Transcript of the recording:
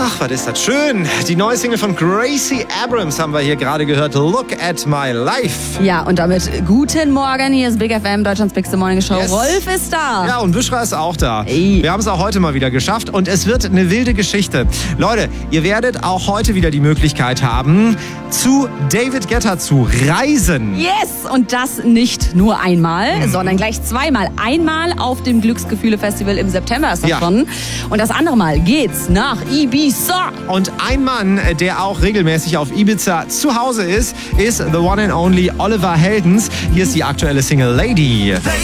Ach, was ist das schön. Die neue Single von Gracie Abrams haben wir hier gerade gehört. Look at my life. Ja, und damit guten Morgen. Hier ist Big FM, Deutschlands Big Morning Show. Yes. Rolf ist da. Ja, und Büschra ist auch da. Ey. Wir haben es auch heute mal wieder geschafft und es wird eine wilde Geschichte. Leute, ihr werdet auch heute wieder die Möglichkeit haben, zu David Guetta zu reisen. Yes! Und das nicht nur einmal, sondern gleich zweimal. Einmal auf dem Glücksgefühle-Festival im September ist das schon. Und das andere Mal geht's nach Ibiza. Und ein Mann, der auch regelmäßig auf Ibiza zu Hause ist the one and only Oliver Heldens. Hier ist die aktuelle Single Lady.